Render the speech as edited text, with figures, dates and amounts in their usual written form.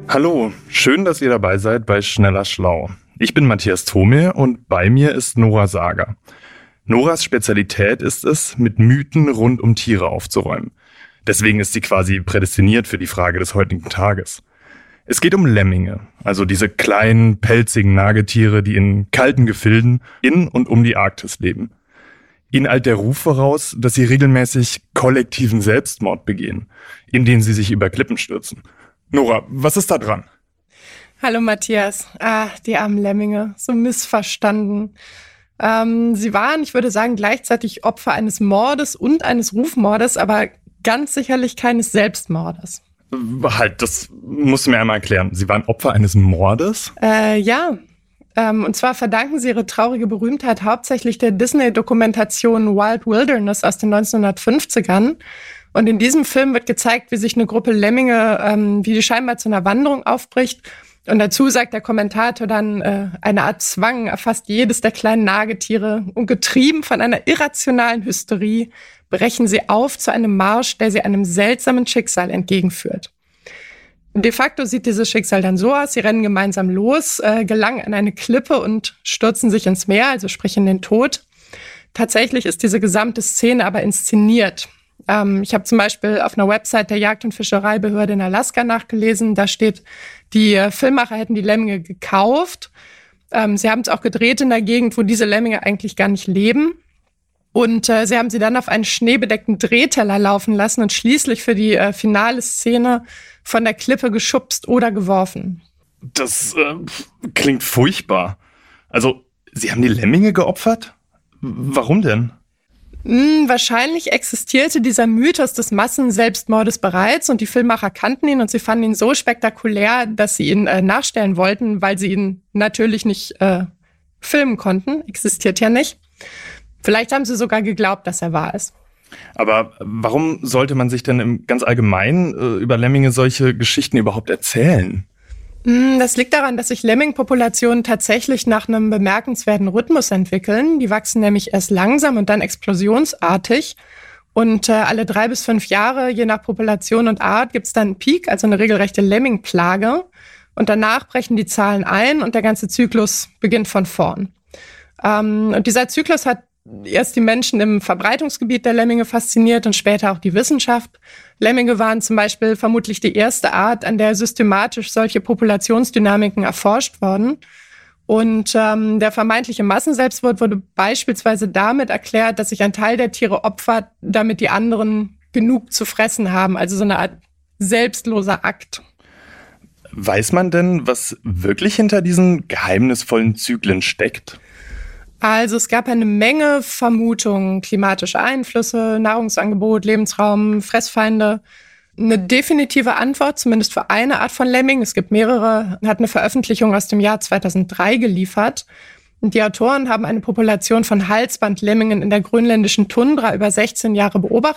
Hallo, schön, dass ihr dabei seid bei Schneller Schlau. Ich bin Matthias Thome und bei mir ist Nora Sager. Noras Spezialität ist es, mit Mythen rund um Tiere aufzuräumen. Deswegen ist sie quasi prädestiniert für die Frage des heutigen Tages. Es geht um Lemminge, also diese kleinen, pelzigen Nagetiere, die in kalten Gefilden in und um die Arktis leben. Ihnen eilt der Ruf voraus, dass sie regelmäßig kollektiven Selbstmord begehen, indem sie sich über Klippen stürzen. Nora, was ist da dran? Hallo Matthias. Die armen Lemminge, so missverstanden. Sie waren, ich würde sagen, gleichzeitig Opfer eines Mordes und eines Rufmordes, aber ganz sicherlich keines Selbstmordes. Halt, das musst du mir einmal erklären. Sie waren Opfer eines Mordes? Ja. Und zwar verdanken sie ihre traurige Berühmtheit hauptsächlich der Disney-Dokumentation Wild Wilderness aus den 1950ern. Und in diesem Film wird gezeigt, wie sich eine Gruppe Lemminge, wie die scheinbar zu einer Wanderung aufbricht. Und dazu sagt der Kommentator dann, eine Art Zwang erfasst jedes der kleinen Nagetiere. Und getrieben von einer irrationalen Hysterie brechen sie auf zu einem Marsch, der sie einem seltsamen Schicksal entgegenführt. De facto sieht dieses Schicksal dann so aus, sie rennen gemeinsam los, gelangen an eine Klippe und stürzen sich ins Meer, also sprich in den Tod. Tatsächlich ist diese gesamte Szene aber inszeniert. Ich habe zum Beispiel auf einer Website der Jagd- und Fischereibehörde in Alaska nachgelesen, da steht, die Filmemacher hätten die Lemminge gekauft. Sie haben es auch gedreht in der Gegend, wo diese Lemminge eigentlich gar nicht leben. Und sie haben sie dann auf einen schneebedeckten Drehteller laufen lassen und schließlich für die finale Szene von der Klippe geschubst oder geworfen. Das klingt furchtbar. Also, Sie haben die Lemminge geopfert? Warum denn? Wahrscheinlich existierte dieser Mythos des Massenselbstmordes bereits und die Filmemacher kannten ihn und sie fanden ihn so spektakulär, dass sie ihn nachstellen wollten, weil sie ihn natürlich nicht filmen konnten. Existiert ja nicht. Vielleicht haben sie sogar geglaubt, dass er wahr ist. Aber warum sollte man sich denn im ganz Allgemeinen über Lemminge solche Geschichten überhaupt erzählen? Das liegt daran, dass sich Lemmingpopulationen tatsächlich nach einem bemerkenswerten Rhythmus entwickeln. Die wachsen nämlich erst langsam und dann explosionsartig. Und alle 3 bis 5 Jahre, je nach Population und Art, gibt es dann einen Peak, also eine regelrechte Lemmingplage. Und danach brechen die Zahlen ein und der ganze Zyklus beginnt von vorn. Und dieser Zyklus hat erst die Menschen im Verbreitungsgebiet der Lemminge fasziniert und später auch die Wissenschaft. Lemminge waren zum Beispiel vermutlich die erste Art, an der systematisch solche Populationsdynamiken erforscht wurden. Und der vermeintliche Massenselbstmord wurde beispielsweise damit erklärt, dass sich ein Teil der Tiere opfert, damit die anderen genug zu fressen haben. Also so eine Art selbstloser Akt. Weiß man denn, was wirklich hinter diesen geheimnisvollen Zyklen steckt? Also es gab eine Menge Vermutungen, klimatische Einflüsse, Nahrungsangebot, Lebensraum, Fressfeinde. Eine definitive Antwort, zumindest für eine Art von Lemming, es gibt mehrere, hat eine Veröffentlichung aus dem Jahr 2003 geliefert. Und die Autoren haben eine Population von Halsbandlemmingen in der grönländischen Tundra über 16 Jahre beobachtet